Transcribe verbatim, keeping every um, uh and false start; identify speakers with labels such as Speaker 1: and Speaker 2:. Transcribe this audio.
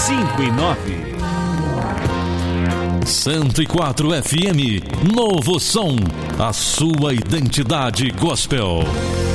Speaker 1: cinco e nove.
Speaker 2: cento e quatro F M, Novo Som, a sua identidade gospel.